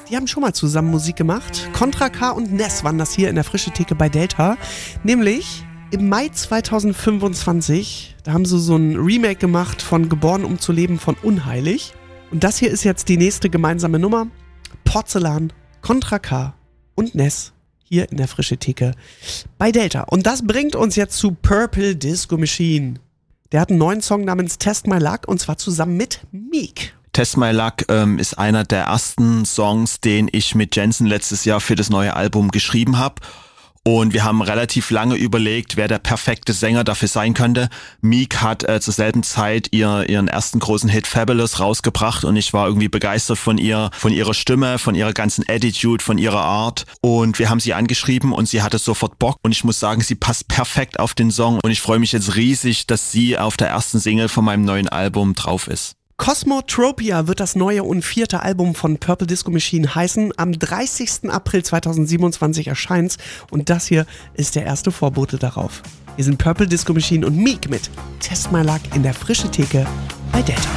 Die haben schon mal zusammen Musik gemacht. Contra K und Ness waren das hier in der Frische Theke bei Delta. Nämlich im Mai 2025. Da haben sie so ein Remake gemacht von Geboren um zu leben von Unheilig. Und das hier ist jetzt die nächste gemeinsame Nummer. Porzellan, Contra K und Ness hier in der Frische Theke bei Delta. Und das bringt uns jetzt zu Purple Disco Machine. Der hat einen neuen Song namens Test My Luck und zwar zusammen mit Meek. Test My Luck ist einer der ersten Songs, den ich mit Jensen letztes Jahr für das neue Album geschrieben habe. Und wir haben relativ lange überlegt, wer der perfekte Sänger dafür sein könnte. Meek hat zur selben Zeit ihren ersten großen Hit Fabulous rausgebracht und ich war irgendwie begeistert von ihrer Stimme, von ihrer ganzen Attitude, von ihrer Art. Und wir haben sie angeschrieben und sie hatte sofort Bock. Und ich muss sagen, sie passt perfekt auf den Song und ich freue mich jetzt riesig, dass sie auf der ersten Single von meinem neuen Album drauf ist. Cosmotropia wird das neue und 4. Album von Purple Disco Machine heißen. Am 30. April 2027 erscheint's und das hier ist der erste Vorbote darauf. Hier sind Purple Disco Machine und Meek mit Test My Luck in der Frische Theke bei Delta.